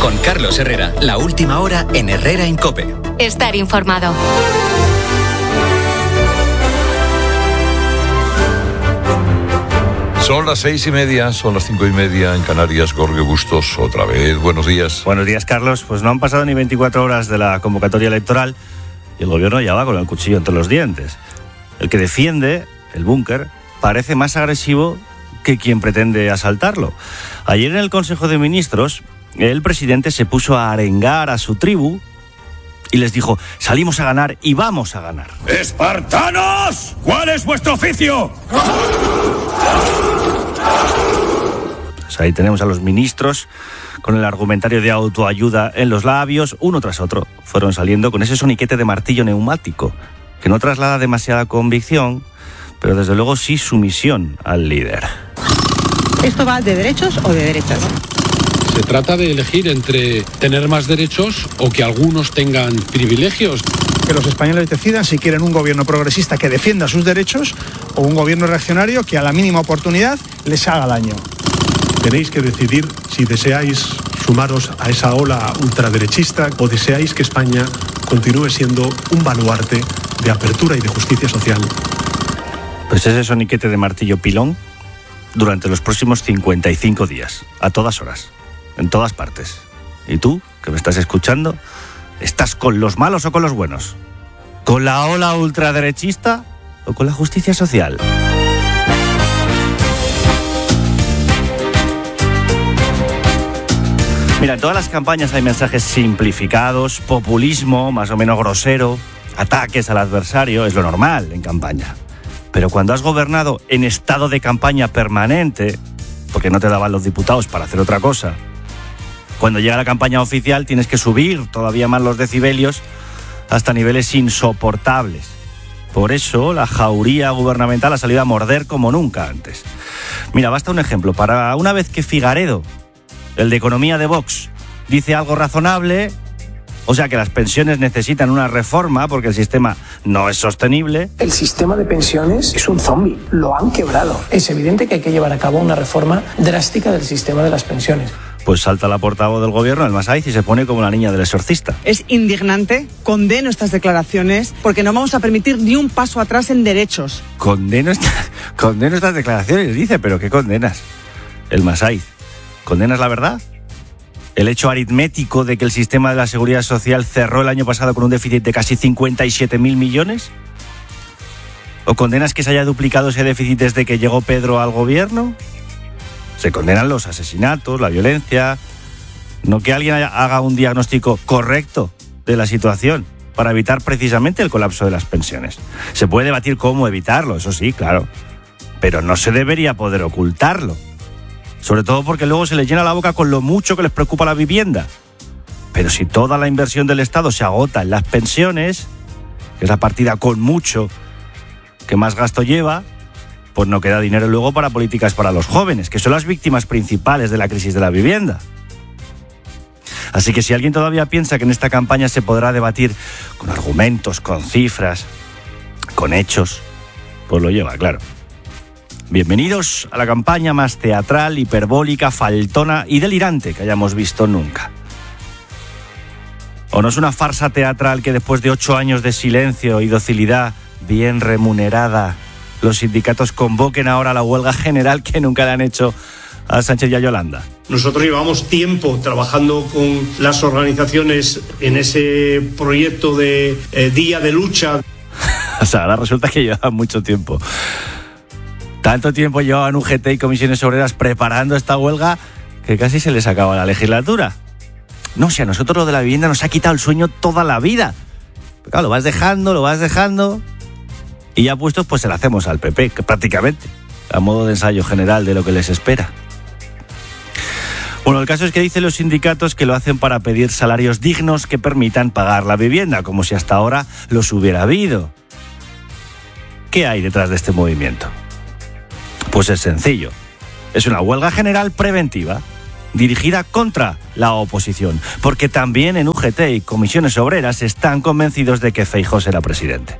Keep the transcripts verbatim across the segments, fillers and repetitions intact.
Con Carlos Herrera, la última hora en Herrera en COPE. Estar informado. Son las seis y media, son las cinco y media en Canarias. Jorge Bustos, otra vez. Buenos días. Buenos días, Carlos. Pues no han pasado ni veinticuatro horas de la convocatoria electoral y el gobierno ya va con el cuchillo entre los dientes. El que defiende el búnker parece más agresivo que quien pretende asaltarlo. Ayer en el Consejo de Ministros, el presidente se puso a arengar a su tribu y les dijo: salimos a ganar y vamos a ganar. ¡Espartanos! ¿Cuál es vuestro oficio? Pues ahí tenemos a los ministros con el argumentario de autoayuda en los labios, uno tras otro. Fueron saliendo con ese soniquete de martillo neumático, que no traslada demasiada convicción, pero desde luego sí sumisión al líder. ¿Esto va de derechos o de derechas? Se trata de elegir entre tener más derechos o que algunos tengan privilegios. Que los españoles decidan si quieren un gobierno progresista que defienda sus derechos o un gobierno reaccionario que a la mínima oportunidad les haga daño. Tenéis que decidir si deseáis sumaros a esa ola ultraderechista o deseáis que España continúe siendo un baluarte de apertura y de justicia social. Pues ese soniquete de martillo pilón durante los próximos cincuenta y cinco días, a todas horas, en todas partes. ¿Y tú, que me estás escuchando, estás con los malos o con los buenos? ¿Con la ola ultraderechista o con la justicia social? Mira, en todas las campañas hay mensajes simplificados, populismo más o menos grosero, ataques al adversario, es lo normal en campaña. Pero cuando has gobernado en estado de campaña permanente, porque no te daban los diputados para hacer otra cosa, cuando llega la campaña oficial tienes que subir todavía más los decibelios hasta niveles insoportables. Por eso la jauría gubernamental ha salido a morder como nunca antes. Mira, basta un ejemplo. Para una vez que Figaredo, el de economía de Vox, dice algo razonable, o sea que las pensiones necesitan una reforma porque el sistema no es sostenible. El sistema de pensiones es un zombi, lo han quebrado. Es evidente que hay que llevar a cabo una reforma drástica del sistema de las pensiones. Pues salta la portavoz del gobierno, el Masaiz, y se pone como la niña del exorcista. Es indignante, condeno estas declaraciones, porque no vamos a permitir ni un paso atrás en derechos. Condeno, esta, condeno estas declaraciones, dice, pero ¿qué condenas? El Masaiz, ¿condenas la verdad? ¿El hecho aritmético de que el sistema de la seguridad social cerró el año pasado con un déficit de casi cincuenta y siete mil millones? ¿O condenas que se haya duplicado ese déficit desde que llegó Pedro al gobierno? Se condenan los asesinatos, la violencia, no que alguien haya, haga un diagnóstico correcto de la situación para evitar precisamente el colapso de las pensiones. Se puede debatir cómo evitarlo, eso sí, claro, pero no se debería poder ocultarlo. Sobre todo porque luego se les llena la boca con lo mucho que les preocupa la vivienda. Pero si toda la inversión del Estado se agota en las pensiones, que es la partida con mucho que más gasto lleva, pues no queda dinero luego para políticas para los jóvenes, que son las víctimas principales de la crisis de la vivienda. Así que si alguien todavía piensa que en esta campaña se podrá debatir con argumentos, con cifras, con hechos, pues lo lleva, claro. Bienvenidos a la campaña más teatral, hiperbólica, faltona y delirante que hayamos visto nunca. ¿O no es una farsa teatral que después de ocho años de silencio y docilidad bien remunerada, los sindicatos convoquen ahora la huelga general que nunca le han hecho a Sánchez y a Yolanda? Nosotros llevamos tiempo trabajando con las organizaciones en ese proyecto de eh, Día de Lucha. O sea, ahora resulta que llevan mucho tiempo. Tanto tiempo llevaban U G T y comisiones obreras preparando esta huelga que casi se les acaba la legislatura. No, si a nosotros lo de la vivienda nos ha quitado el sueño toda la vida. Pero claro, lo vas dejando, lo vas dejando... Y ya puestos, pues se la hacemos al P P, que prácticamente, a modo de ensayo general de lo que les espera. Bueno, el caso es que dicen los sindicatos que lo hacen para pedir salarios dignos que permitan pagar la vivienda, como si hasta ahora los hubiera habido. ¿Qué hay detrás de este movimiento? Pues es sencillo. Es una huelga general preventiva, dirigida contra la oposición, porque también en U G T y comisiones obreras están convencidos de que Feijóo será presidente.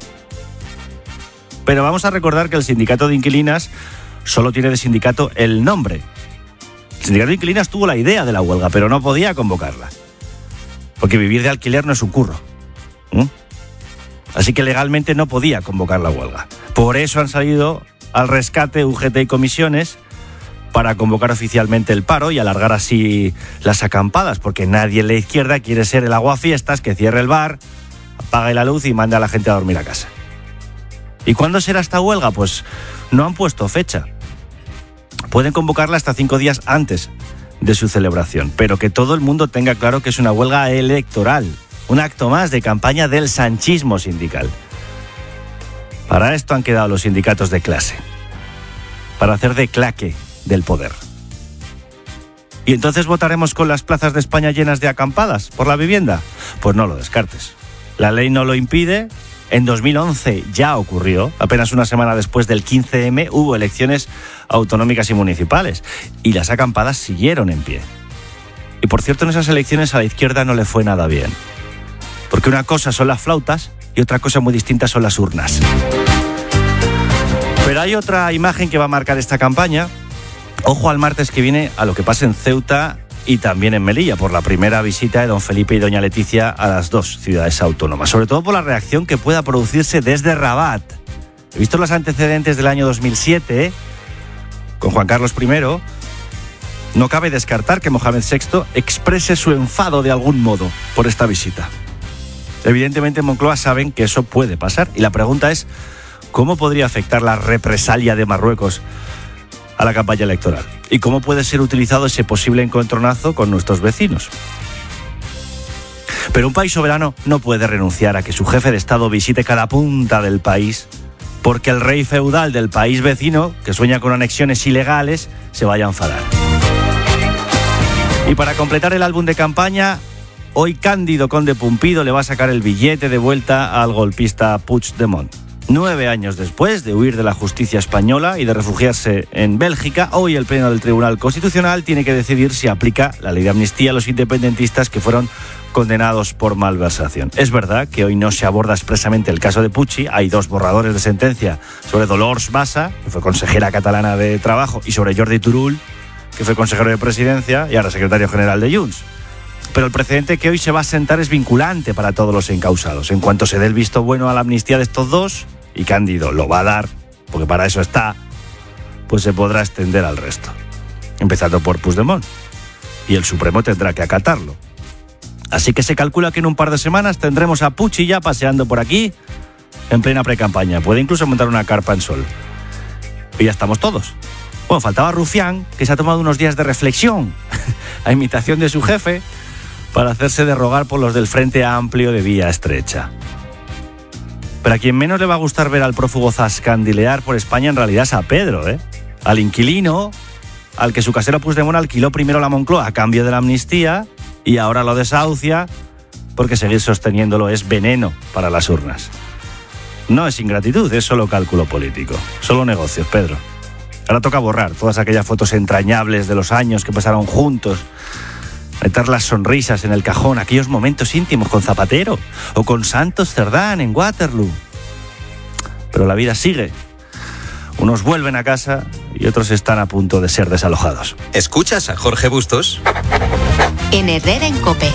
Pero vamos a recordar que el sindicato de inquilinas solo tiene de sindicato el nombre. El sindicato de inquilinas tuvo la idea de la huelga, pero no podía convocarla. Porque vivir de alquiler no es un curro. ¿Mm? Así que legalmente no podía convocar la huelga. Por eso han salido al rescate U G T y comisiones para convocar oficialmente el paro y alargar así las acampadas, porque nadie en la izquierda quiere ser el aguafiestas que cierre el bar, apague la luz y mande a la gente a dormir a casa. ¿Y cuándo será esta huelga? Pues no han puesto fecha. Pueden convocarla hasta cinco días antes de su celebración, pero que todo el mundo tenga claro que es una huelga electoral, un acto más de campaña del sanchismo sindical. Para esto han quedado los sindicatos de clase, para hacer de claque del poder. ¿Y entonces votaremos con las plazas de España llenas de acampadas por la vivienda? Pues no lo descartes. La ley no lo impide. En dos mil once ya ocurrió, apenas una semana después del quince eme hubo elecciones autonómicas y municipales y las acampadas siguieron en pie. Y por cierto, en esas elecciones a la izquierda no le fue nada bien, porque una cosa son las flautas y otra cosa muy distinta son las urnas. Pero hay otra imagen que va a marcar esta campaña. Ojo al martes que viene a lo que pasa en Ceuta y también en Melilla, por la primera visita de don Felipe y doña Leticia a las dos ciudades autónomas, sobre todo por la reacción que pueda producirse desde Rabat. He visto los antecedentes del año dos mil siete, ¿eh? Con Juan Carlos primero, no cabe descartar que Mohamed sexto exprese su enfado de algún modo por esta visita. Evidentemente en Moncloa saben que eso puede pasar y la pregunta es ¿cómo podría afectar la represalia de Marruecos a la campaña electoral? ¿Y cómo puede ser utilizado ese posible encontronazo con nuestros vecinos? Pero un país soberano no puede renunciar a que su jefe de Estado visite cada punta del país porque el rey feudal del país vecino, que sueña con anexiones ilegales, se vaya a enfadar. Y para completar el álbum de campaña, hoy Cándido Conde Pumpido le va a sacar el billete de vuelta al golpista Puigdemont. Nueve años después de huir de la justicia española y de refugiarse en Bélgica, hoy el Pleno del Tribunal Constitucional tiene que decidir si aplica la ley de amnistía a los independentistas que fueron condenados por malversación. Es verdad que hoy no se aborda expresamente el caso de Puig, hay dos borradores de sentencia sobre Dolors Bassa, que fue consejera catalana de Trabajo, y sobre Jordi Turull, que fue consejero de Presidencia y ahora secretario general de Junts. Pero el precedente que hoy se va a sentar es vinculante para todos los encausados. En cuanto se dé el visto bueno a la amnistía de estos dos, y Cándido lo va a dar, porque para eso está, pues se podrá extender al resto. Empezando por Puigdemont. Y el Supremo tendrá que acatarlo. Así que se calcula que en un par de semanas tendremos a Puig ya paseando por aquí, en plena precampaña. Puede incluso montar una carpa en sol. Y ya estamos todos. Bueno, faltaba Rufián, que se ha tomado unos días de reflexión, a imitación de su jefe, para hacerse de rogar por los del Frente Amplio de Vía Estrecha. Pero a quien menos le va a gustar ver al prófugo zascandilear por España en realidad es a Pedro, ¿eh? Al inquilino, al que su casero Puigdemont alquiló primero la Moncloa a cambio de la amnistía y ahora lo desahucia porque seguir sosteniéndolo es veneno para las urnas. No es ingratitud, es solo cálculo político, solo negocios, Pedro. Ahora toca borrar todas aquellas fotos entrañables de los años que pasaron juntos, meter las sonrisas en el cajón, aquellos momentos íntimos con Zapatero o con Santos Cerdán en Waterloo. Pero la vida sigue. Unos vuelven a casa y otros están a punto de ser desalojados. ¿Escuchas a Jorge Bustos? En Herrera en COPE.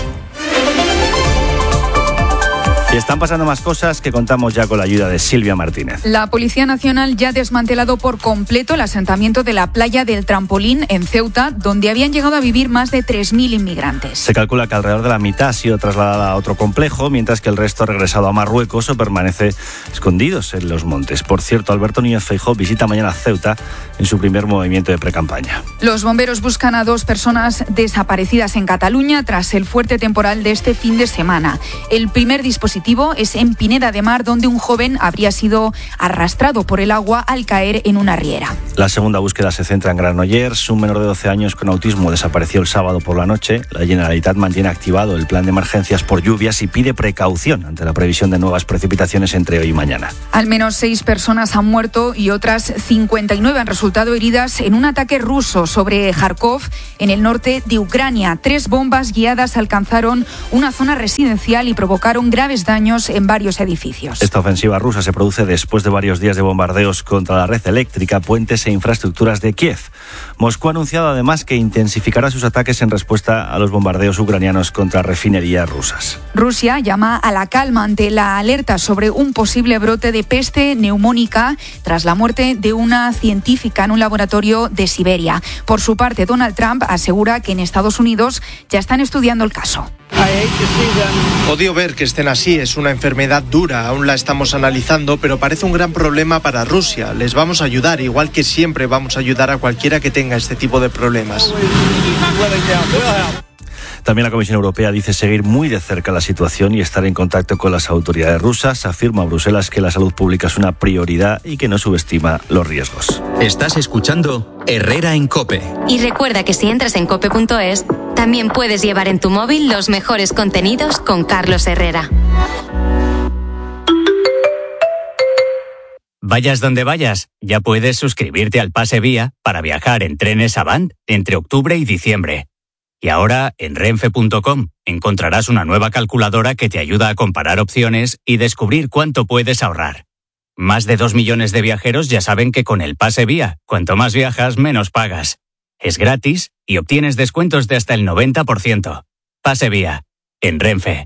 Y están pasando más cosas que contamos ya con la ayuda de Silvia Martínez. La Policía Nacional ya ha desmantelado por completo el asentamiento de la playa del Trampolín en Ceuta, donde habían llegado a vivir más de tres mil inmigrantes. Se calcula que alrededor de la mitad ha sido trasladada a otro complejo, mientras que el resto ha regresado a Marruecos o permanece escondidos en los montes. Por cierto, Alberto Núñez Feijóo visita mañana Ceuta en su primer movimiento de precampaña. Los bomberos buscan a dos personas desaparecidas en Cataluña tras el fuerte temporal de este fin de semana. El primer dispositivo es en Pineda de Mar, donde un joven habría sido arrastrado por el agua al caer en una riera. La segunda búsqueda se centra en Granollers. Un menor de doce años con autismo desapareció el sábado por la noche. La Generalitat mantiene activado el plan de emergencias por lluvias y pide precaución ante la previsión de nuevas precipitaciones entre hoy y mañana. Al menos seis personas han muerto y otras cincuenta y nueve han resultado heridas en un ataque ruso sobre Kharkov, en el norte de Ucrania. Tres bombas guiadas alcanzaron una zona residencial y provocaron graves daños daños en varios edificios. Esta ofensiva rusa se produce después de varios días de bombardeos contra la red eléctrica, puentes e infraestructuras de Kiev. Moscú ha anunciado además que intensificará sus ataques en respuesta a los bombardeos ucranianos contra refinerías rusas. Rusia llama a la calma ante la alerta sobre un posible brote de peste neumónica tras la muerte de una científica en un laboratorio de Siberia. Por su parte, Donald Trump asegura que en Estados Unidos ya están estudiando el caso. Odio ver que estén así, es una enfermedad dura, aún la estamos analizando, pero parece un gran problema para Rusia. Les vamos a ayudar, igual que siempre vamos a ayudar a cualquiera que tenga este tipo de problemas. También la Comisión Europea dice seguir muy de cerca la situación y estar en contacto con las autoridades rusas. Afirma Bruselas que la salud pública es una prioridad y que no subestima los riesgos. Estás escuchando Herrera en COPE. Y recuerda que si entras en cope punto es, también puedes llevar en tu móvil los mejores contenidos con Carlos Herrera. Vayas donde vayas, ya puedes suscribirte al Pase Vía para viajar en trenes Avant entre octubre y diciembre. Y ahora, en renfe punto com, encontrarás una nueva calculadora que te ayuda a comparar opciones y descubrir cuánto puedes ahorrar. Más de dos millones de viajeros ya saben que con el Pase Vía, cuanto más viajas, menos pagas. Es gratis y obtienes descuentos de hasta el noventa por ciento. Pase Vía, en Renfe.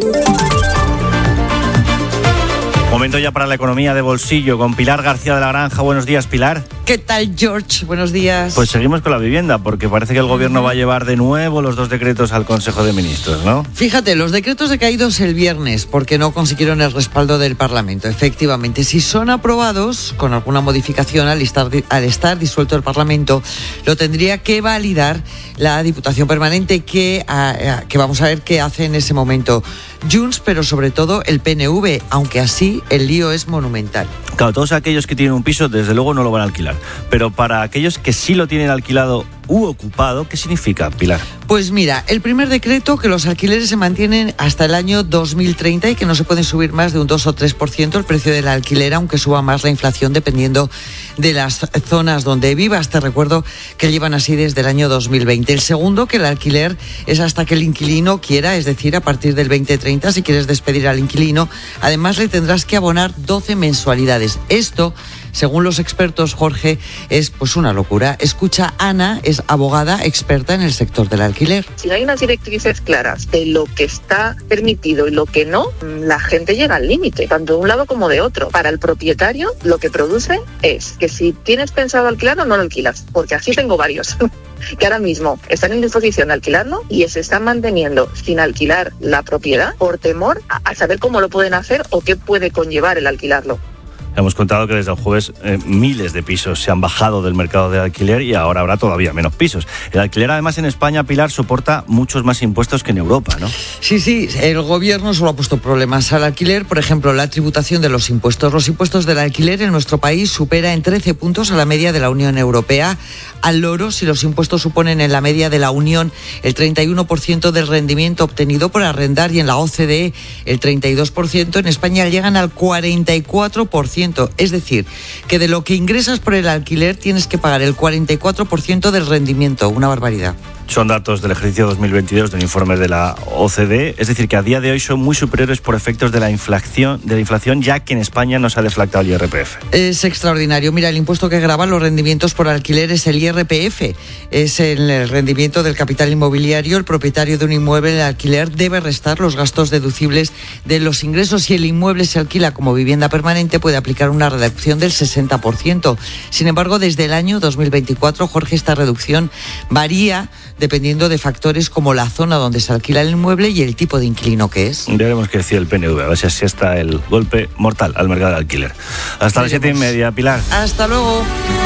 Momento ya para la economía de bolsillo con Pilar García de la Granja. Buenos días, Pilar. ¿Qué tal, George? Buenos días. Pues seguimos con la vivienda, porque parece que el gobierno va a llevar de nuevo los dos decretos al Consejo de Ministros, ¿no? Fíjate, los decretos decaídos el viernes porque no consiguieron el respaldo del Parlamento. Efectivamente, si son aprobados con alguna modificación al estar, al estar disuelto el Parlamento, lo tendría que validar la Diputación Permanente, que, a, a, que vamos a ver qué hace en ese momento Junts, pero sobre todo el P N V, aunque así el lío es monumental. Claro, todos aquellos que tienen un piso, desde luego no lo van a alquilar. Pero para aquellos que sí lo tienen alquilado u ocupado, ¿qué significa, Pilar? Pues mira, el primer decreto, que los alquileres se mantienen hasta el año dos mil treinta y que no se pueden subir más de un dos o tres por ciento el precio del alquiler, aunque suba más la inflación dependiendo de las zonas donde vivas. Te recuerdo que llevan así desde el año dos mil veinte. El segundo, que el alquiler es hasta que el inquilino quiera, es decir, a partir del veinte treinta, si quieres despedir al inquilino, además le tendrás que abonar doce mensualidades. Esto, según los expertos, Jorge, es pues una locura. Escucha, Ana es abogada experta en el sector del alquiler. Si no hay unas directrices claras de lo que está permitido y lo que no, la gente llega al límite, tanto de un lado como de otro. Para el propietario, lo que produce es que si tienes pensado alquilarlo, no lo alquilas, porque así tengo varios que ahora mismo están en disposición de alquilarlo y se están manteniendo sin alquilar la propiedad por temor a saber cómo lo pueden hacer o qué puede conllevar el alquilarlo. Hemos contado que desde el jueves eh, miles de pisos se han bajado del mercado de alquiler y ahora habrá todavía menos pisos. El alquiler, además, en España, Pilar, soporta muchos más impuestos que en Europa, ¿no? Sí, sí, el gobierno solo ha puesto problemas al alquiler. Por ejemplo, la tributación de los impuestos. Los impuestos del alquiler en nuestro país supera en trece puntos a la media de la Unión Europea. Al loro, si los impuestos suponen en la media de la Unión el treinta y uno por ciento del rendimiento obtenido por arrendar y en la O C D E el treinta y dos por ciento, en España llegan al cuarenta y cuatro por ciento. Es decir, que de lo que ingresas por el alquiler tienes que pagar el cuarenta y cuatro por ciento del rendimiento. Una barbaridad. Son datos del ejercicio dos mil veintidós del informe de la O C D E, es decir, que a día de hoy son muy superiores por efectos de la inflación, de la inflación, ya que en España no se ha deflactado el I R P F. Es extraordinario. Mira, el impuesto que grava los rendimientos por alquiler es el I R P F. Es el rendimiento del capital inmobiliario. El propietario de un inmueble de alquiler debe restar los gastos deducibles de los ingresos. Si el inmueble se alquila como vivienda permanente, puede aplicar una reducción del sesenta por ciento. Sin embargo, desde el año dos mil veinticuatro, Jorge, esta reducción varía dependiendo de factores como la zona donde se alquila el inmueble y el tipo de inquilino que es. Veremos qué decía el P N V, a ver si así está el golpe mortal al mercado de alquiler. Hasta las siete y media, Pilar. Hasta luego.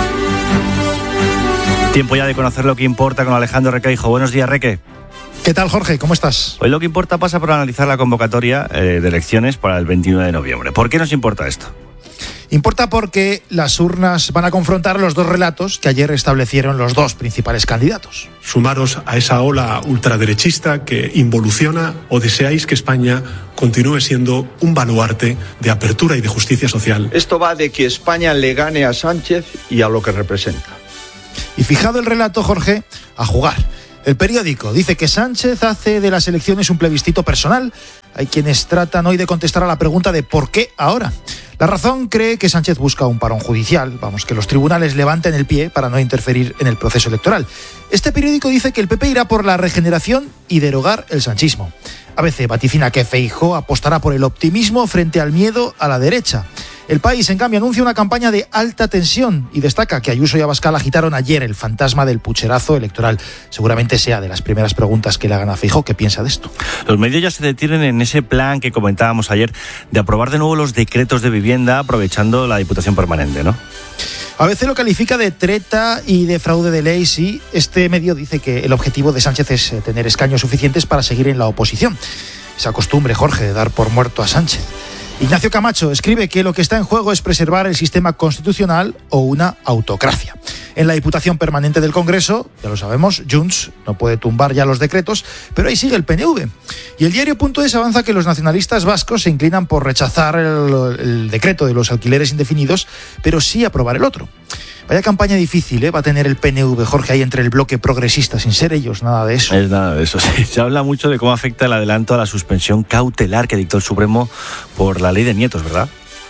Tiempo ya de conocer lo que importa con Alejandro Requeijo. Buenos días, Reque. ¿Qué tal, Jorge? ¿Cómo estás? Hoy lo que importa pasa por analizar la convocatoria eh, de elecciones para el veintiuno de noviembre. ¿Por qué nos importa esto? Importa porque las urnas van a confrontar los dos relatos que ayer establecieron los dos principales candidatos. Sumaros a esa ola ultraderechista que involuciona, o deseáis que España continúe siendo un baluarte de apertura y de justicia social. Esto va de que España le gane a Sánchez y a lo que representa. Y fijado el relato, Jorge, a jugar. El periódico dice que Sánchez hace de las elecciones un plebiscito personal Hay quienes tratan hoy de contestar a la pregunta de ¿por qué ahora? La Razón cree que Sánchez busca un parón judicial, vamos, que los tribunales levanten el pie para no interferir en el proceso electoral. Este periódico dice que el P P irá por la regeneración y derogar el sanchismo. A B C vaticina que Feijóo apostará por el optimismo frente al miedo a la derecha. El País, en cambio, anuncia una campaña de alta tensión y destaca que Ayuso y Abascal agitaron ayer el fantasma del pucherazo electoral. Seguramente sea de las primeras preguntas que le hagan a Feijóo. ¿Qué piensa de esto? Los medios ya se detienen en ese plan que comentábamos ayer de aprobar de nuevo los decretos de vivienda aprovechando la Diputación Permanente, ¿no? A veces lo califica de treta y de fraude de ley. Sí, este medio dice que el objetivo de Sánchez es tener escaños suficientes para seguir en la oposición. Esa costumbre, Jorge, de dar por muerto a Sánchez. Ignacio Camacho escribe que lo que está en juego es preservar el sistema constitucional o una autocracia. En la Diputación Permanente del Congreso, ya lo sabemos, Junts no puede tumbar ya los decretos, pero ahí sigue el P N V. Y el diario.es avanza que los nacionalistas vascos se inclinan por rechazar el, el decreto de los alquileres indefinidos, pero sí aprobar el otro. Vaya campaña difícil, ¿eh? Va a tener el P N V, Jorge, ahí entre el bloque progresista, sin ser ellos, nada de eso. Es nada de eso, sí. Se habla mucho de cómo afecta el adelanto a la suspensión cautelar que dictó el Supremo por la ley de nietos, ¿verdad?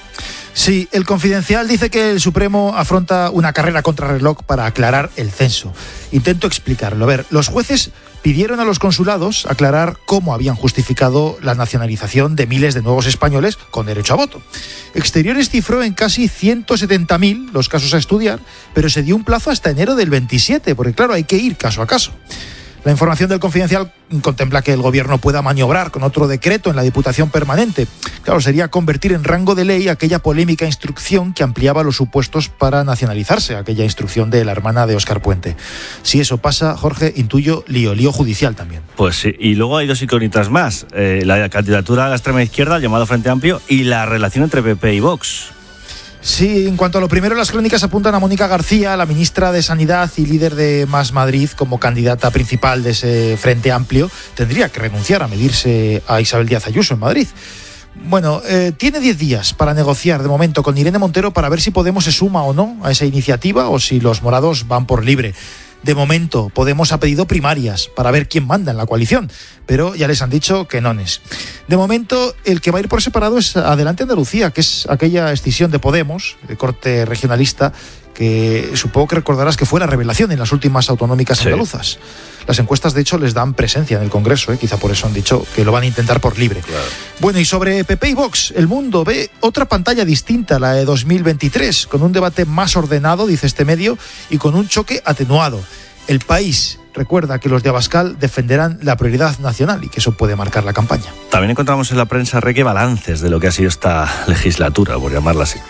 Sí, el Confidencial dice que el Supremo afronta una carrera contrarreloj para aclarar el censo. Intento explicarlo. A ver, los jueces pidieron a los consulados aclarar cómo habían justificado la nacionalización de miles de nuevos españoles con derecho a voto. Exteriores cifró en casi ciento setenta mil los casos a estudiar, pero se dio un plazo hasta enero del veintisiete, porque claro, hay que ir caso a caso. La información del Confidencial contempla que el Gobierno pueda maniobrar con otro decreto en la Diputación Permanente. Claro, sería convertir en rango de ley aquella polémica instrucción que ampliaba los supuestos para nacionalizarse, aquella instrucción de la hermana de Óscar Puente. Si eso pasa, Jorge, intuyo lío, lío judicial también. Pues sí, y luego hay dos incógnitas más. Eh, la candidatura a la extrema izquierda, el llamado Frente Amplio, y la relación entre P P y Vox. Sí, en cuanto a lo primero, las crónicas apuntan a Mónica García, la ministra de Sanidad y líder de Más Madrid, como candidata principal de ese Frente Amplio. Tendría que renunciar a medirse a Isabel Díaz Ayuso en Madrid. Bueno, eh, tiene diez días para negociar de momento con Irene Montero para ver si Podemos se suma o no a esa iniciativa o si los morados van por libre. De momento, Podemos ha pedido primarias para ver quién manda en la coalición, pero ya les han dicho que no es. De momento, el que va a ir por separado es Adelante Andalucía, que es aquella escisión de Podemos, de corte regionalista, que supongo que recordarás que fue la revelación en las últimas autonómicas sí. andaluzas. Las encuestas, de hecho, les dan presencia en el Congreso, ¿eh? Quizá por eso han dicho que lo van a intentar por libre. Claro. Bueno, y sobre P P y Vox, El Mundo ve otra pantalla distinta, la de dos mil veintitrés, con un debate más ordenado, dice este medio, y con un choque atenuado. El País recuerda que los de Abascal defenderán la prioridad nacional y que eso puede marcar la campaña. También encontramos en la prensa, Reque, balances de lo que ha sido esta legislatura, por llamarla así.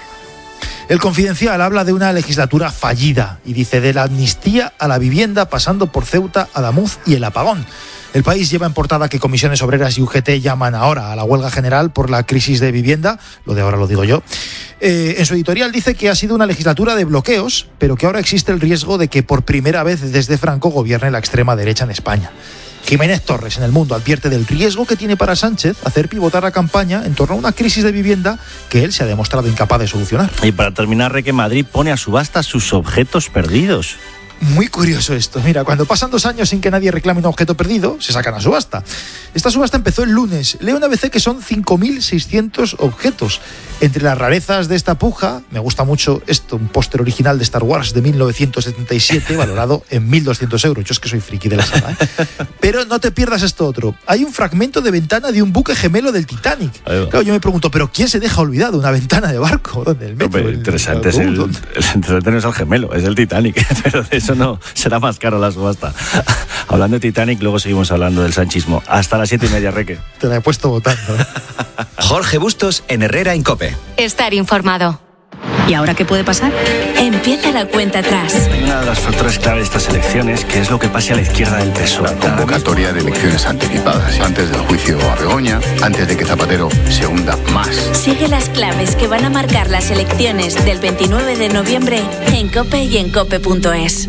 El Confidencial habla de una legislatura fallida y dice de la amnistía a la vivienda pasando por Ceuta, Adamuz y el apagón. El País lleva en portada que Comisiones Obreras y U G T llaman ahora a la huelga general por la crisis de vivienda, lo de ahora lo digo yo. Eh, en su editorial dice que ha sido una legislatura de bloqueos, pero que ahora existe el riesgo de que por primera vez desde Franco gobierne la extrema derecha en España. Jiménez Torres, en El Mundo, advierte del riesgo que tiene para Sánchez hacer pivotar la campaña en torno a una crisis de vivienda que él se ha demostrado incapaz de solucionar. Y para terminar, Reque, Madrid pone a subasta sus objetos perdidos. Muy curioso esto. Mira, cuando pasan dos años sin que nadie reclame un objeto perdido, se sacan a subasta. Esta subasta empezó el lunes. Leo en A B C que son cinco mil seiscientos objetos. Entre las rarezas de esta puja, me gusta mucho esto, un póster original de Star Wars de mil novecientos setenta y siete, valorado en mil doscientos euros. Yo es que soy friki de la saga, ¿eh? Pero no te pierdas esto otro. Hay un fragmento de ventana de un buque gemelo del Titanic. Claro, yo me pregunto, ¿pero quién se deja olvidado una ventana de barco? ¿Dónde? ¿El metro? Hombre, interesante, el, es el, el interesante no es el gemelo, es el Titanic. Pero de eso no será más caro la subasta. Hablando de Titanic, luego seguimos hablando del sanchismo. Hasta las siete y media, Reque. Te la he puesto votando, ¿eh? Jorge Bustos en Herrera en COPE. Estar informado. ¿Y ahora qué puede pasar? Empieza la cuenta atrás. Hay una de las factores clave de estas elecciones, que es lo que pase a la izquierda del P S O E. La convocatoria de elecciones anticipadas, antes del juicio a Begoña, antes de que Zapatero se hunda más. Sigue las claves que van a marcar las elecciones del veintinueve de noviembre en COPE y en cope punto es.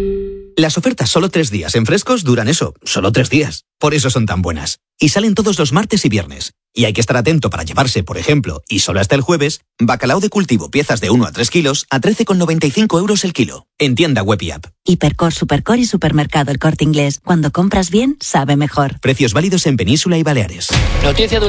Las ofertas solo tres días en Frescos duran eso, solo tres días. Por eso son tan buenas. Y salen todos los martes y viernes. Y hay que estar atento para llevarse, por ejemplo, y solo hasta el jueves, bacalao de cultivo piezas de uno a tres kilos a trece con noventa y cinco euros el kilo. En tienda web y app. Hipercor, Supercor y Supermercado El Corte Inglés. Cuando compras bien, sabe mejor. Precios válidos en Península y Baleares. Noticia de